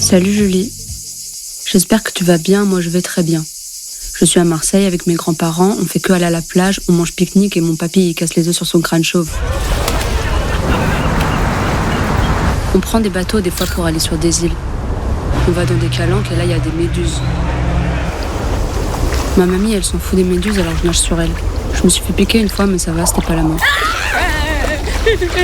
Salut Julie. J'espère que tu vas bien, moi je vais très bien. Je suis à Marseille avec mes grands-parents, on fait que aller à la plage, on mange pique-nique et mon papy il casse les œufs sur son crâne chauve. On prend des bateaux des fois pour aller sur des îles. On va dans des calanques et là il y a des méduses. Ma mamie elle s'en fout des méduses alors je nage sur elle. Je me suis fait piquer une fois mais ça va, c'était pas la mort.